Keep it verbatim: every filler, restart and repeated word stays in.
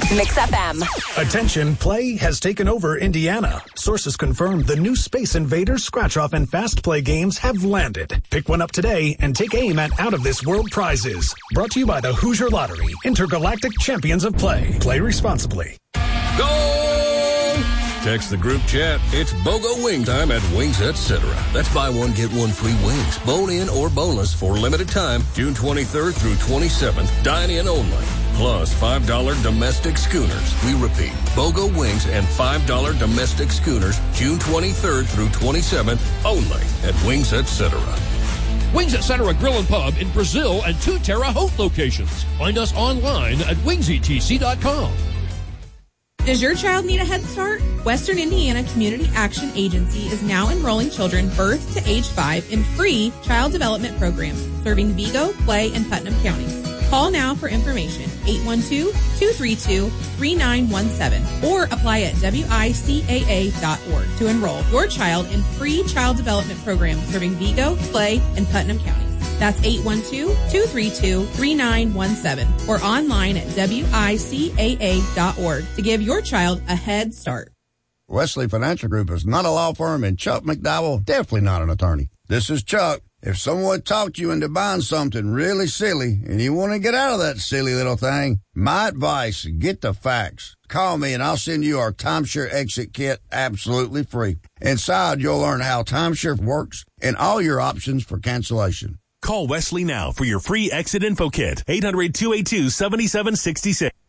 Mix F M. Attention, play has taken over Indiana. Sources confirm the new Space Invaders, Scratch Off, and Fast Play games have landed. Pick one up today and take aim at out-of-this-world prizes. Brought to you by the Hoosier Lottery, intergalactic champions of play. Play responsibly. Go! Text the group chat. It's BOGO Wing time at Wings Etc. That's buy one, get one free wings. Bone in or boneless for limited time, June twenty-third through twenty-seventh. Dine in only. Plus five dollars domestic schooners. We repeat, BOGO Wings and five dollars domestic schooners, June twenty-third through twenty-seventh, only at Wings Etc. Wings Etc. Grill and Pub in Brazil and two Terre Haute locations. Find us online at wings e t c dot com. Does your child need a head start? Western Indiana Community Action Agency is now enrolling children birth to age five in free child development programs serving Vigo, Clay, and Putnam counties. Call now for information, eight one two, two three two, three nine one seven, or apply at w i c a a dot org to enroll your child in free child development programs serving Vigo, Clay, and Putnam counties. That's eight one two, two three two, three nine one seven or online at w i c a a dot org to give your child a head start. Wesley Financial Group is not a law firm, and Chuck McDowell definitely not an attorney. This is Chuck. If someone talked you into buying something really silly and you want to get out of that silly little thing, my advice, get the facts. Call me and I'll send you our timeshare exit kit absolutely free. Inside, you'll learn how timeshare works and all your options for cancellation. Call Wesley now for your free exit info kit, eight hundred, two eight two, seven seven six six.